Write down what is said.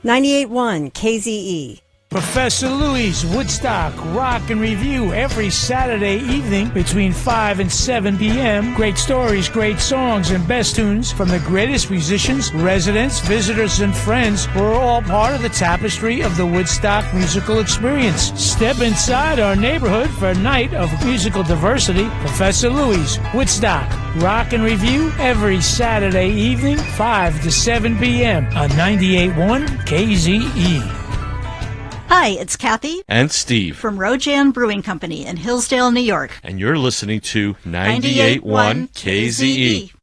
98.1 KZE. Professor Louie's Woodstock Rock and Review every Saturday evening between 5 and 7 p.m. Great stories, great songs, and best tunes from the greatest musicians, residents, visitors, and friends who are all part of the tapestry of the Woodstock musical experience. Step inside our neighborhood for a night of musical diversity. Professor Louie's Woodstock Rock and Review every Saturday evening, 5 to 7 p.m. on 98.1 KZE. Hi, it's Kathy and Steve from Rojan Brewing Company in Hillsdale, New York. And you're listening to 98.1 KZE.